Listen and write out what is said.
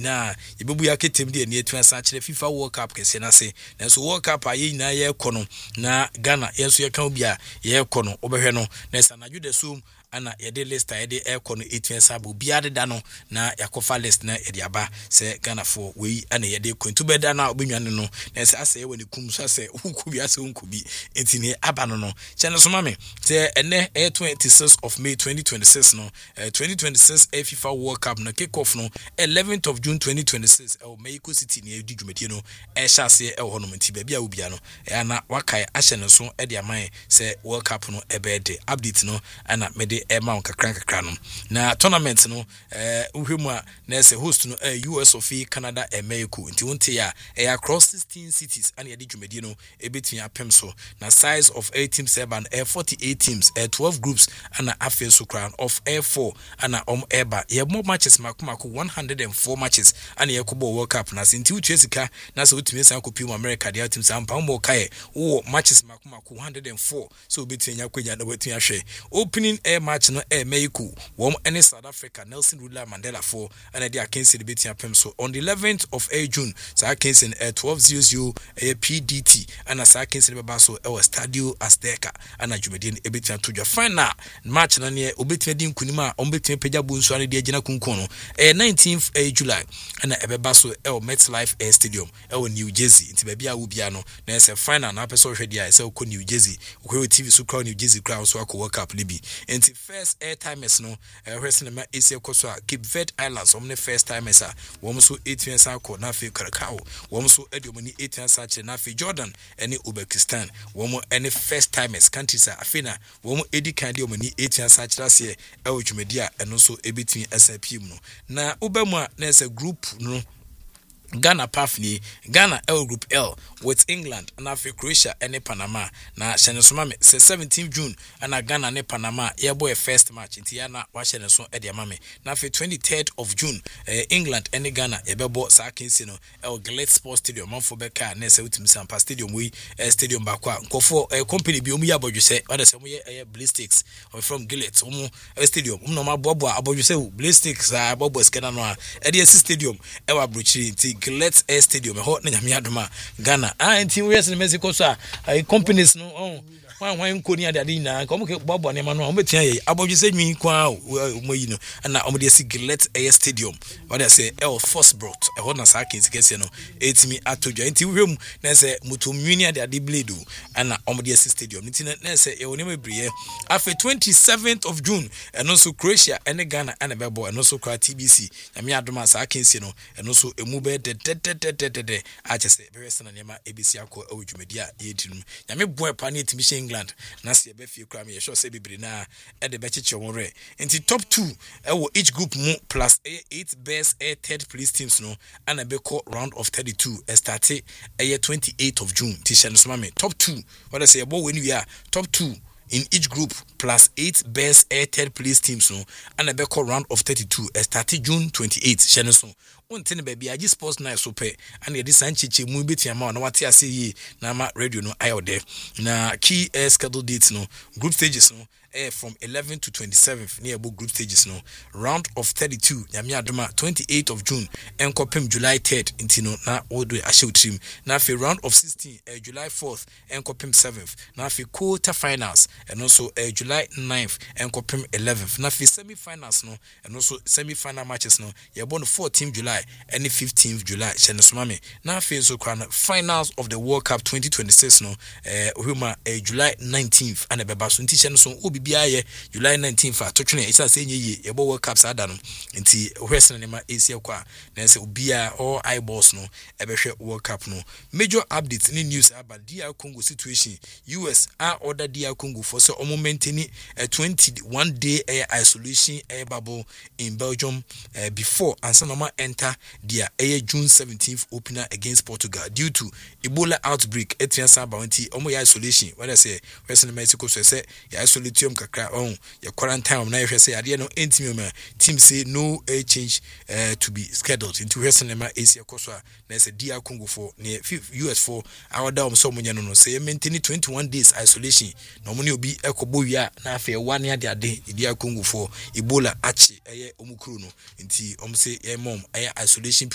nyina yebebu ya ketem de ne etu asa kire FIFA World Cup kese na se nanso World Cup aye nyina ye kono na Ghana yenso ye kan obi a ye kono obehwe no na sanadwo de sum ana yede list a yede aircon 18 sabo biade da no na yakofa list na yede aba se Ghana for we ana yede kwantu beda na obunwane no na se ase ye woni kum so ase ukubi ase unkubi entini aba no chene so mame se ene 26th of May 2026 no 2026 FIFA World Cup no kick off no 11th of June 2026 Mexico City ne edi dwumedie no chase e ho no menti ba bia obia no ana wakai ahye ne so e de aman se World Cup no ebede update no ana mede Emma kakra no na tournament no uhwemu a na se host no US of Canada and Mexico nti wonte ya across 16 cities and yedi dwumedie no ebetun apem so na size of 8 teams and 48 teams 12 groups and after so crown of 4 and eba ye more matches makomako 104 matches and ye kobo World Cup na se nti utuesika na se utumi san kopi America dia teams ampa mo kai wo matches makomako 104 so obetun nya kwanya na wetun ahwe opening match no Mexico any South Africa Nelson Rula Mandela 4 and they are canceled the beating apem so on the 11th of June so I cancel 12:00 PDT and as I cancel be so Stadio Azteca and Jumedin ebetin to your final match na ne obetin din kunima obetin peja bunso and de agina kunkono 19th July and ebeba so MetLife Stadium New Jersey nti ba bia wo bia no na say final na person hwe dia say ko New Jersey ko TV so crowd New Jersey crowd so akọ World Cup libi enti first airtimers no Western Asia koso Cape Verde Islands omne first timers a wom so 8 years akọ na fe Karakao wom so ediomani 8 years ache na fe Jordan ene Uzbekistan wom ene first timers countries a afina wom edi kan ediomani 8 years ache rase dwumedia eno so ebetini SPM no na obemu a na ese group no Ghana Pafni, Ghana L Group L with England and Africa, Croatia and Panama. Na Shanesumame say 17th June and Ghana and Panama. Yeah boy first match in Tiana Washington so Eddie Mame. Na for 23rd of June, England and Ghana Ebebo Sakinsino El Gillette Sports Stadium Monfobeka Nessa Utimisam Stadium we Stadium Bakwa. Kofo company Biomia Boju say other some Ballistics or from Gillette Stadium. No Bobo Aboju say Ballistics Bobo Scananoa Eddie Stadium Ewa Bruchi Gillette Stadium hot na nyame adoma Ghana enti we yes Mexico so companies no wan ko ni adade na ko mo ke bobo ne ma no ometia ye aboju se nwi kwa omoyi no na omode si Gillette Stadium what they say El Fosbrook hot na sa kesi kesi no etimi atojo enti hwem na se mutumwi ni adade blade na omode si stadium enti na se e woni mebriye afa 27th of June eno so Croatia and Ghana and bebo eno so kwa TBC nyame adoma sa kesi no eno so emu be de achese very sana nema ABC akọ awudwumedia yedinum nyame boy pa na etimi England na se be fie kra me ye sure say bibiri na e de be cheche wonre enti top 2 each group mu plus 8 best third place teams no and be call round of 32 start 28th of June t-shirt so mame top 2 what I say about when we are top 2 in each group plus 8 best third place teams no and be call round of 32 start June 28th sheneso wonte ne baby agi sports night so pe and yedi sanchiche mu betiama na wate ase yi na ma radio no ayode na key schedule dates no group stages no from 11 to 27th near group stages no round of 32 nyame adoma 28th of June enkopem July 3rd intino na odo ahye utrim na fe round of 16 July 4th enkopem 7th na fe quarter finals and also July 9th enkopem 11th na fe semi finals no and also semi final matches no ye born 14th July and 15th July chenesumame na fe so kwana finals of the World Cup 2026 no huma July 19th and beba so nti cheneso obi biaye July 19th atotwene isa se nye ye bo World Cup sada no nti hwese ne ma Asia kwa na se obia all eyeballs no ebehwe World Cup no major updates ni news about DR Congo situation US are order DR Congo for so maintain a 21 day isolation bubble in Belgium before Ansanoma enter their June 17th opener against Portugal due to Ebola outbreak etiansa bounty isolation what I say Western Mexico so say ya isolate kakra ya quarantine na yehwe say ade no entimi team say no change to be scheduled into Western Asia koso na say DR Congo for near US for our down so munya no say maintain 21 days isolation no money obi ekobo wia na afa 1 ya de DR Congo for Ebola achi omukuru no nti say mom isolation